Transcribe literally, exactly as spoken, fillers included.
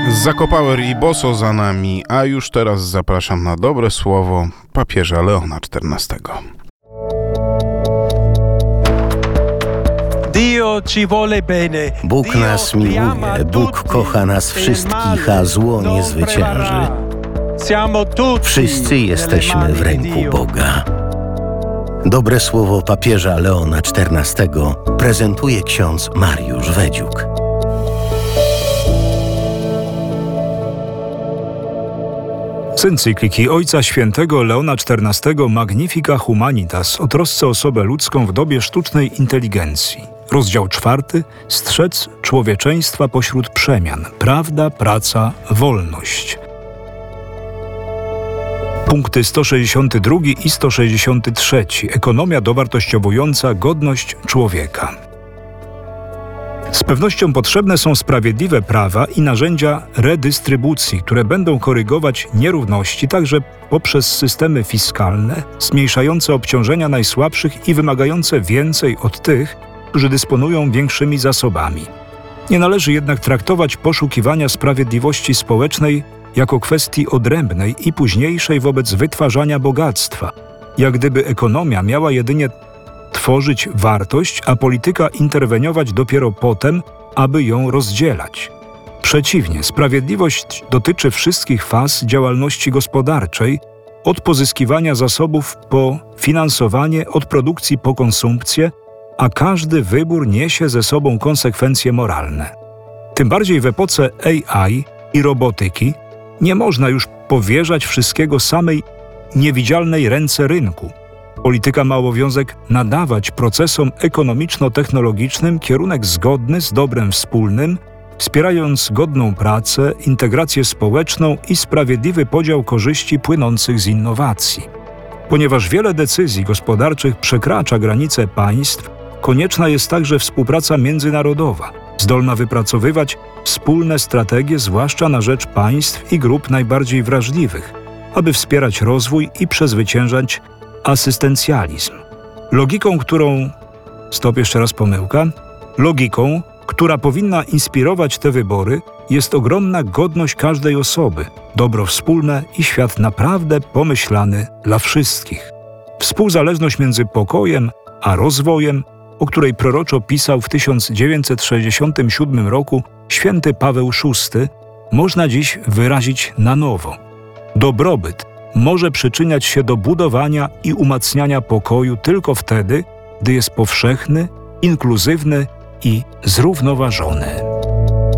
Zakopower i Boso za nami, a już teraz zapraszam na dobre słowo papieża Leona czternastego. Bóg nas miłuje, Bóg kocha nas wszystkich, a zło nie zwycięży. Wszyscy jesteśmy w ręku Boga. Dobre słowo papieża Leona czternastego prezentuje ksiądz Mariusz Wedziuk. Z encykliki Ojca Świętego Leona czternastego Magnifica Humanitas o trosce o osobę ludzką w dobie sztucznej inteligencji. Rozdział czwarty. Strzec człowieczeństwa pośród przemian. Prawda, praca, wolność. Punkty sto sześćdziesiąty drugi i sto sześćdziesiąty trzeci. Ekonomia dowartościowująca godność człowieka. Z pewnością potrzebne są sprawiedliwe prawa i narzędzia redystrybucji, które będą korygować nierówności także poprzez systemy fiskalne, zmniejszające obciążenia najsłabszych i wymagające więcej od tych, którzy dysponują większymi zasobami. Nie należy jednak traktować poszukiwania sprawiedliwości społecznej jako kwestii odrębnej i późniejszej wobec wytwarzania bogactwa, jak gdyby ekonomia miała jedynie tworzyć wartość, a polityka interweniować dopiero potem, aby ją rozdzielać. Przeciwnie, sprawiedliwość dotyczy wszystkich faz działalności gospodarczej, od pozyskiwania zasobów po finansowanie, od produkcji po konsumpcję, a każdy wybór niesie ze sobą konsekwencje moralne. Tym bardziej w epoce A I i robotyki nie można już powierzać wszystkiego samej niewidzialnej ręce rynku. Polityka ma obowiązek nadawać procesom ekonomiczno-technologicznym kierunek zgodny z dobrem wspólnym, wspierając godną pracę, integrację społeczną i sprawiedliwy podział korzyści płynących z innowacji. Ponieważ wiele decyzji gospodarczych przekracza granice państw, konieczna jest także współpraca międzynarodowa, zdolna wypracowywać wspólne strategie, zwłaszcza na rzecz państw i grup najbardziej wrażliwych, aby wspierać rozwój i przezwyciężać asystencjalizm. Logiką, którą... Stop, jeszcze raz pomyłka. Logiką, która powinna inspirować te wybory, jest ogromna godność każdej osoby, dobro wspólne i świat naprawdę pomyślany dla wszystkich. Współzależność między pokojem a rozwojem, o której proroczo pisał w tysiąc dziewięćset sześćdziesiątym siódmym roku święty Paweł szósty, można dziś wyrazić na nowo. Dobrobyt może przyczyniać się do budowania i umacniania pokoju tylko wtedy, gdy jest powszechny, inkluzywny i zrównoważony.